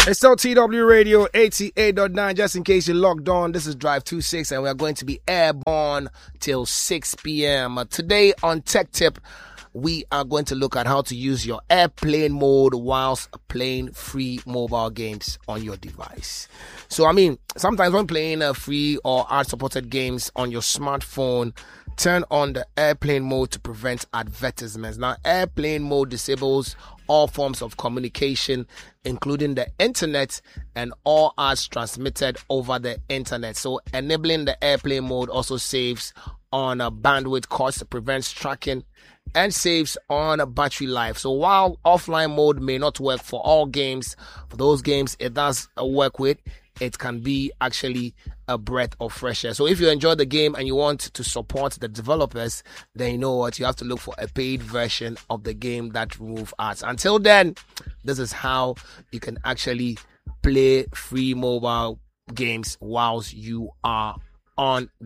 It's still TW Radio 88.9. Just in case you're logged on, this is Drive 26 and we are going to be airborne till 6 p.m. Today on Tech Tip, we are going to look at how to use your airplane mode whilst playing free mobile games on your device. So, sometimes when playing free or ad-supported games on your smartphone, turn on the airplane mode to prevent advertisements. Now, airplane mode disables all forms of communication, including the internet and all ads transmitted over the internet. So, enabling the airplane mode also saves on bandwidth costs, prevents tracking, and saves on battery life. So while offline mode may not work for all games, for those games it does work with, it can be actually a breath of fresh air. So if you enjoy the game and you want to support the developers, then you know what, you have to look for a paid version of the game that remove ads. Until then, this is how you can actually play free mobile games whilst you are on